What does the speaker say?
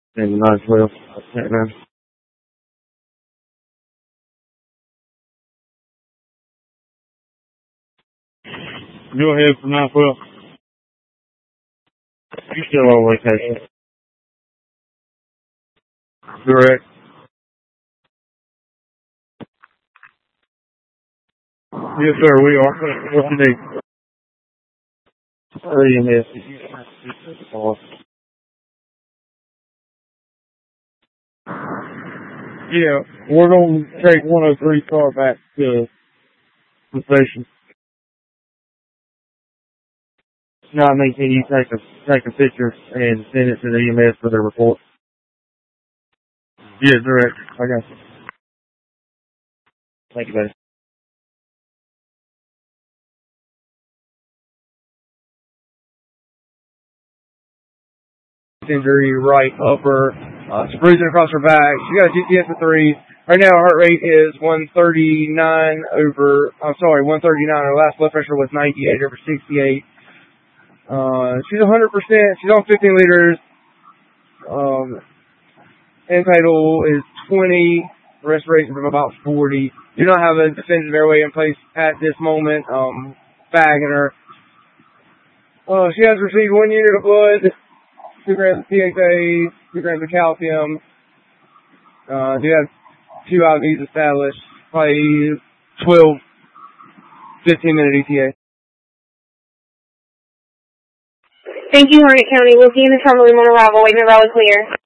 And you might as well. Go ahead for 912. You still on vacation? Correct. Yes, sir, we are. What's the EMS? Yeah, we're going to take 103 car back to the station. No, I mean, can you take a picture and send it to the EMS for their report? Yeah, direct. I got you. Thank you, buddy. Injury, right upper, bruising across her back. She got a GTS of 3. Right now, her heart rate is 139 over. I'm sorry, 139. Her last blood pressure was 98 over 68. She's 100%. She's on 15 liters. End tidal is 20. Respiration of about 40. Do not have a definitive airway in place at this moment. Bagging her. She has received 1 unit of blood, 2 grams of PXA, 2 grams of calcium. Do have 2 IVs established. Probably 12, 15-minute ETA. Thank you, Harnett County. We'll see you in the terminal room on arrival. Waiting arrival clear.